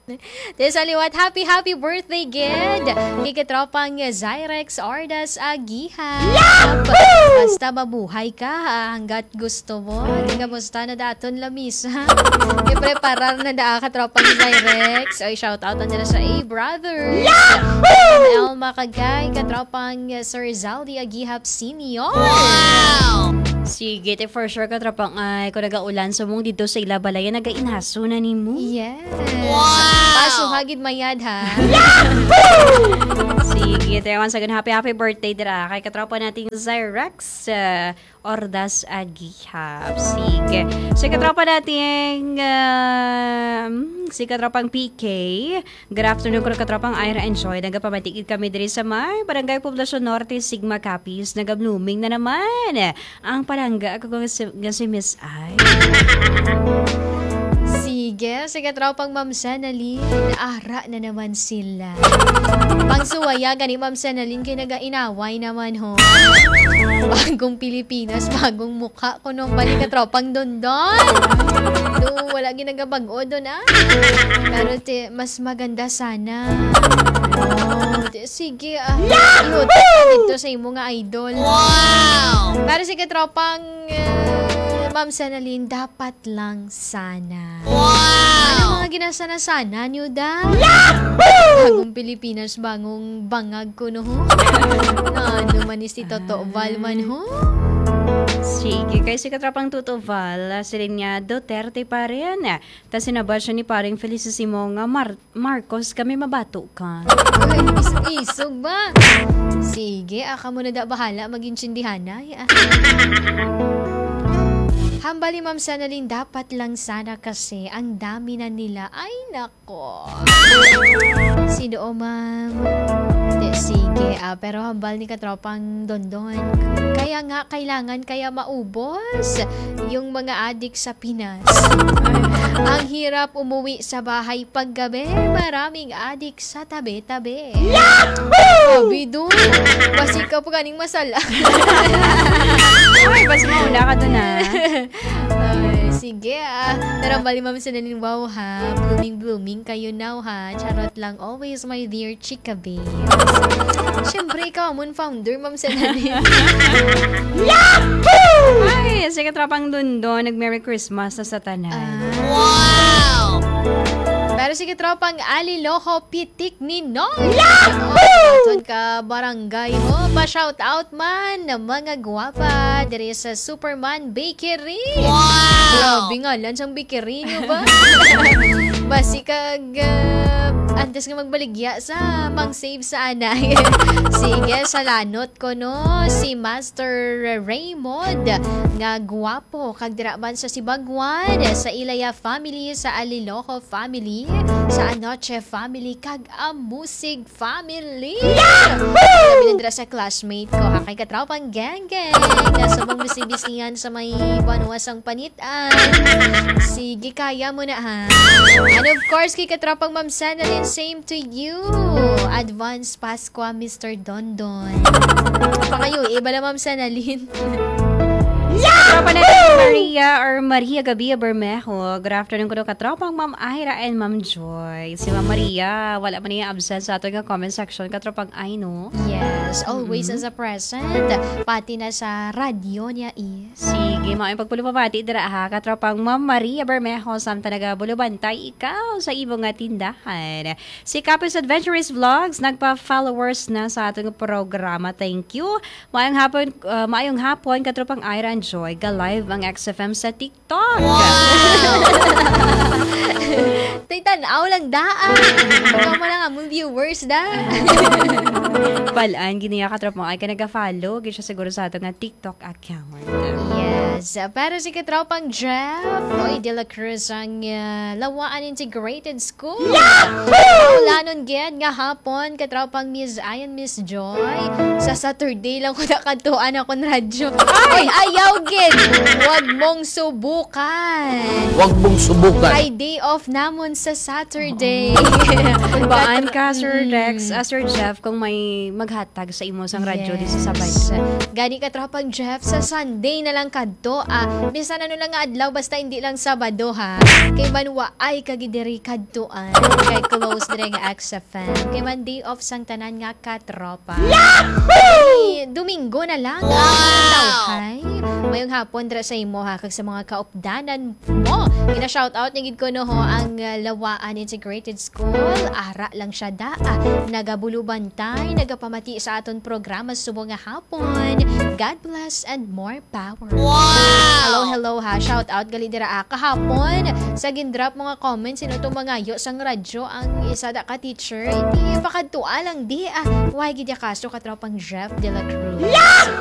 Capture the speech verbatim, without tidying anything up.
Sa liwat, happy happy birthday, Gid! Kikitropang Zyrex Ordas Agihap. Basta mabuhay ka ha, hanggat gusto mo. Hindi ka musta na daton lamis ha. I-preparar na daa katropang Zyrex. Ay, shout out na nila sa A-Brothers. Elma Kagay, katropang Sir Zaldi Agihap Senior. Wow! Sige, te for sure katropang ay kung nagaulan sa mong dito sa Ilabalaya, nagainhaso na ni mo. Yes. Wow! Paso hagid mayad ha. Sige, te once again, happy happy birthday dira kay katropa nating Zyrex uh, Ordas Agihap. Sige. Si katropa nating uh, si katropang P K. Good afternoon ko katropang Ira Enjoy. Nagapamatikid kami diri sa may Barangay Poblacion Norte, Sigma Capiz. Nagablooming na naman ang palangga ako nga si, si Miss I. Sige, si katropang Ma'am Sanalyn, ara na naman sila. Pangsuwaya gani Ma'am Sanalyn kay nagainaway naman ho. Bagong Pilipinas, bagong mukha ko nung balik katropang Dondon. Do, wala ginagabago doon ah. Pero te, mas maganda sana. Oh, te, sige ah. Ihutot ka dito sa imo nga idol. Wow! Pero si katropang uh, Ma'am Sanalyn, dapat lang sana. Wow! Ano mga ginasana sana niyo da? Bagong Pilipinas, bagong bangag ko no ho. Ano man is si Toto Valman ho. Sige, kay si katropang Toto Val, sila niya Duterte pa rin. Tapos sinabal siya ni paring Felicissimo nga Mar- Marcos, kami mabato ka. Ay, isog-isog ba? Sige, aka mo na da bahala mag-insindihan na. Hambali Ma'am Sanalyn, dapat lang sana kasi ang dami na nila. Ay, nako. Sino o ma'am? De, sige, ah, pero hambal ni katropang Dondon. Kaya nga, kailangan kaya maubos yung mga adik sa Pinas. Ang hirap umuwi sa bahay paggabi. Maraming adik sa tabi-tabi. Yahoo! Sabi doon. Basi ka po kaning masala. Ay, basi mauna ka doon ah. Ay, sige ah. Narambali Ma'am Sanalyn, wow ha. Blooming blooming kayo now ha. Charot lang. Always my dear chika babe. Siyempre, ikaw amon founder Ma'am Sanalyn. Yahoo! Ay, si katropang Dondon, nag-Merry Christmas na sa tanan. Ah. Wow! Pero si katropang Aliloho Pitik ni Noy. Yahoo! Aton ka barangay mo. Pa-shout out man ng mga gwapa diri sa Superman Bakery. Wow! Grabe nga lang siyang bakery nyo ba? Basi kag uh, antes nga magbaligya sa mang save sa anay. Sige, salanot ko no si Master Raymond nga gwapo kag diraban sa Sibagwan, sa Ilaya family, sa Aliloho family, sa Anoche family kag Amusig family. Sabi na sa classmate ko ha, kay katropang gang gang na sa mong bisibisihan sa may panuwasang panitan. Sige, kaya mo na ha. And of course, kay katropang Ma'am Sanalyn, same to you. Advance Pasqua, Mister Dondon. Pa kayo, iba na Ma'am Sanalyn. Yeah! Katropa natin Maria or Maria Gabia Bermejo. Good afternoon ko katropang Ma'am Ira and Ma'am Joy. Si Ma'am Maria, wala man niya absent sa ating comment section. Katropang ay, no? Yes, always mm-hmm. as a present. Pati na sa radyo niya is. Sige, mga pagpulupapati dira ha. Katropang Ma'am Maria Bermejo, sam talaga bulubantay ikaw sa ibong nga tindahan. Si Capis Adventurous Vlogs, nagpa-followers na sa ating programa. Thank you. Maayong hapon, uh, maayong hapon, katropang Ira and Joy, ga-live ang X F M sa TikTok. Wow! Taytanaw lang daan. Ikaw mo lang ang viewers da. Palaan, ginaya ka tropang ay ka nag-follow. Gito siya siguro sa ating na TikTok account. Yes. Pero si katropang Jeff, oy, De La Cruz ang uh, Lawaan Integrated School. Yahoo! Lanon gen nga hapon, katropang Miss Ayan, Miss Joy. Sa Saturday lang ko nakatuan ako ng radyo. Ay, ayaw gid. Huwag mong subukan. Huwag mong subukan. Ay, day off namon sa Saturday. Baan ka, Sir Rex, uh, Sir Jeff, kung may maghatag sa imo sang radyo yes. Di sa sabay. Gani ka tropang Jeff, sa Sunday na lang kadto kadto. Ah, bisan ano lang nga adlaw basta hindi lang Sabado ha. Kay manwa ay kagidiri kadtuan. Kay close dire nga X F M. Kay man day off sang tanan nga katropa. Ay, Domingo na lang. Wow! Hi. Mayong hapon dira sa imo ha kag sa mga kaupdanan mo. Gina-shoutout ni gid ko no ho ang uh, Lawaan Integrated School. Ara lang siya da. Ah, nagabulubantay, nagapamati sa aton programa subong nga hapon. God bless and more power. Wow! Hello, hello ha. Shoutout gali dira ah, kahapon sa gindrop mga comments sino to mga yo sang radyo ang isa da ka teacher. Hindi pakadtua lang di ah. Why gid ya kaso katropang Jeff De La Cruz. Yeah!